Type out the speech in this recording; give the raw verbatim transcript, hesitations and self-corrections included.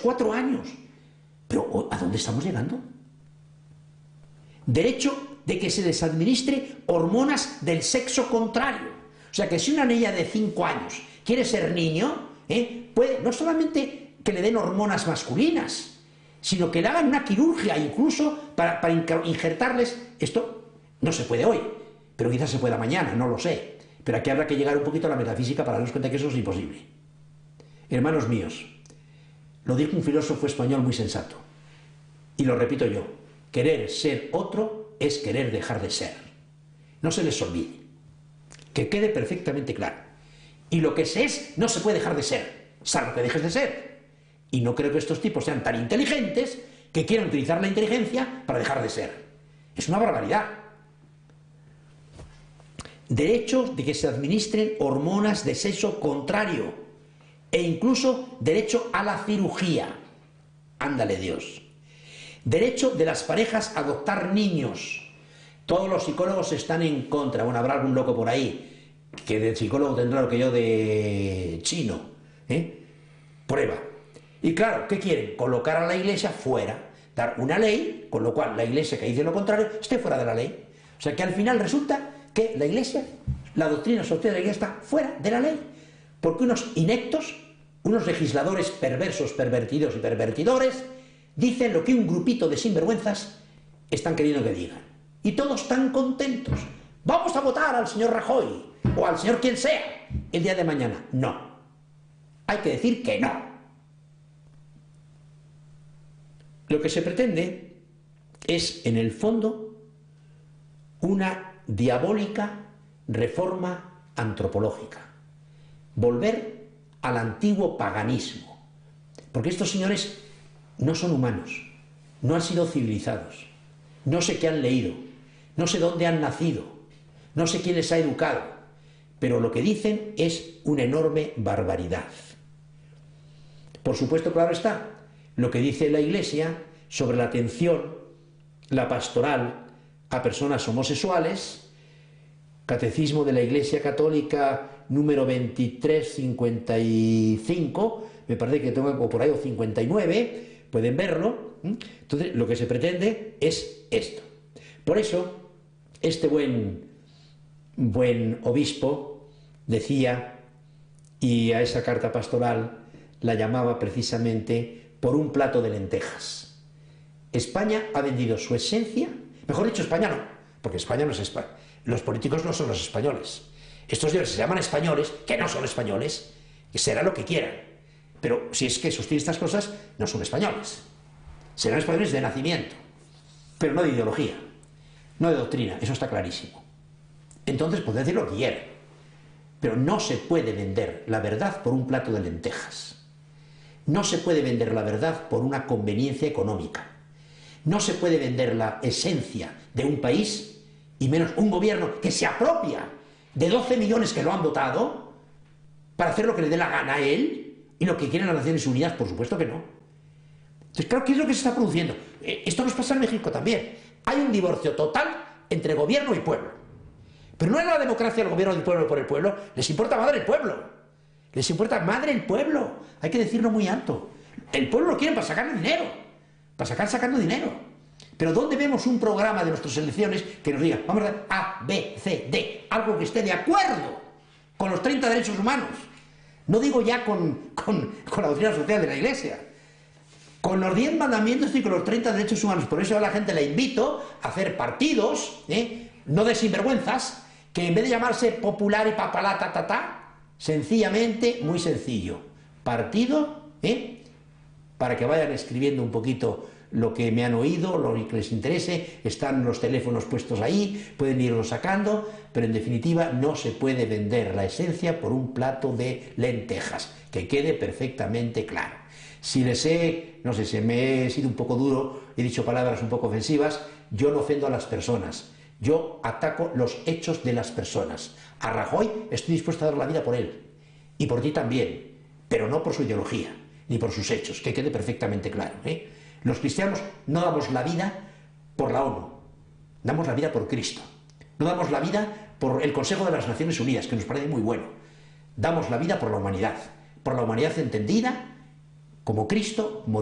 cuatro años. Pero ¿a dónde estamos llegando? Derecho de que se les administre hormonas del sexo contrario. O sea, que si una niña de cinco años quiere ser niño, ¿eh? puede no solamente que le den hormonas masculinas, sino que le hagan una quirurgia incluso para, para injertarles. Esto no se puede hoy, pero quizás se pueda mañana, no lo sé. Pero aquí habrá que llegar un poquito a la metafísica para darnos cuenta que eso es imposible. Hermanos míos, lo dijo un filósofo español muy sensato, y lo repito yo: querer ser otro es querer dejar de ser. No se les olvide, que quede perfectamente claro. Y lo que se es no se puede dejar de ser, salvo que dejes de ser. Y no creo que estos tipos sean tan inteligentes que quieran utilizar la inteligencia para dejar de ser. Es una barbaridad. Derecho de que se administren hormonas de sexo contrario, e incluso derecho a la cirugía. Ándale Dios. Derecho de las parejas a adoptar niños. Todos los psicólogos están en contra. Bueno, habrá algún loco por ahí que de psicólogo tendrá lo que yo de chino. ¿eh? Prueba. Y claro, ¿qué quieren? Colocar a la Iglesia fuera. Dar una ley, con lo cual la Iglesia que dice lo contrario esté fuera de la ley. O sea que al final resulta que la Iglesia, la doctrina social de la Iglesia está fuera de la ley. Porque unos ineptos, unos legisladores perversos, pervertidos y pervertidores, dicen lo que un grupito de sinvergüenzas están queriendo que digan. Y todos están contentos. Vamos a votar al señor Rajoy o al señor quien sea el día de mañana. No. Hay que decir que no. Lo que se pretende es, en el fondo, una diabólica reforma antropológica. Volver al antiguo paganismo. Porque estos señores no son humanos, no han sido civilizados, no sé qué han leído, no sé dónde han nacido, no sé quién les ha educado, pero lo que dicen es una enorme barbaridad. Por supuesto, claro está, lo que dice la Iglesia sobre la atención, la pastoral a personas homosexuales, Catecismo de la Iglesia Católica número veintitrés cincuenta y cinco, me parece que tengo por ahí, o cincuenta y nueve, pueden verlo. Entonces, lo que se pretende es esto. Por eso, este buen, buen obispo decía, y a esa carta pastoral la llamaba precisamente por un plato de lentejas. España ha vendido su esencia, mejor dicho, España no, porque España no es España. Los políticos no son los españoles. Estos señores se llaman españoles, que no son españoles, que será lo que quieran. Pero si es que sostienen estas cosas, no son españoles. Serán españoles de nacimiento, pero no de ideología, no de doctrina, eso está clarísimo. Entonces pueden decir lo que quieran, pero no se puede vender la verdad por un plato de lentejas. No se puede vender la verdad por una conveniencia económica. No se puede vender la esencia de un país, y menos un gobierno que se apropia de doce millones que lo han votado para hacer lo que le dé la gana a él y lo que quieren las Naciones Unidas, por supuesto que no. Entonces, claro, ¿qué es lo que se está produciendo? Esto nos pasa en México también. Hay un divorcio total entre gobierno y pueblo. Pero no es la democracia del gobierno del pueblo por el pueblo, les importa madre el pueblo. Les importa madre el pueblo. Hay que decirlo muy alto. El pueblo lo quieren para sacar dinero, para sacar sacando dinero. Pero ¿dónde vemos un programa de nuestras elecciones que nos diga, vamos a dar A, B, C, D, algo que esté de acuerdo con los treinta derechos humanos? No digo ya con, con, con la doctrina social de la Iglesia, con los diez mandamientos y con los treinta derechos humanos. Por eso a la gente le invito a hacer partidos, ¿eh? no de sinvergüenzas, que en vez de llamarse popular y papalá, ta, ta, ta, sencillamente, muy sencillo, partido, ¿eh? para que vayan escribiendo un poquito lo que me han oído, lo que les interese, están los teléfonos puestos ahí, pueden irlos sacando, pero en definitiva no se puede vender la esencia por un plato de lentejas, que quede perfectamente claro. Si les he, no sé, si me he sido un poco duro, he dicho palabras un poco ofensivas, yo no ofendo a las personas, yo ataco los hechos de las personas. A Rajoy estoy dispuesto a dar la vida por él, y por ti también, pero no por su ideología, ni por sus hechos, que quede perfectamente claro, ¿eh? Los cristianos no damos la vida por la ONU, damos la vida por Cristo. No damos la vida por el Consejo de las Naciones Unidas, que nos parece muy bueno. Damos la vida por la humanidad, por la humanidad entendida como Cristo,